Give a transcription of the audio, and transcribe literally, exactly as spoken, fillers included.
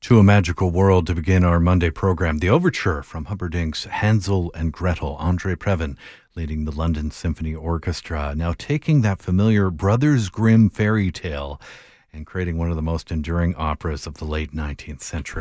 To a Magical World to begin our Monday program. The overture from Humperdinck's Hansel and Gretel. Andre Previn leading the London Symphony Orchestra. Now taking that familiar Brothers Grimm fairy tale and creating one of the most enduring operas of the late nineteenth century.